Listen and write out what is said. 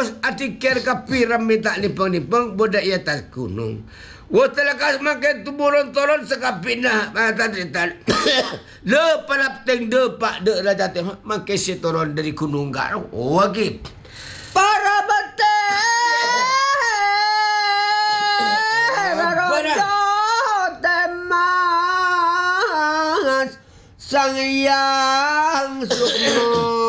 kos atikir ka piramid tak nipang-nipang boda ia atas gunung. Wo talakas makin tuburon-toron sekapinah tadi-tadi. Le palapteng de pak de raja teh makin si turun dari gunung garo. Oh lagi. Para bate. Rarojo temas sang yang sukmo.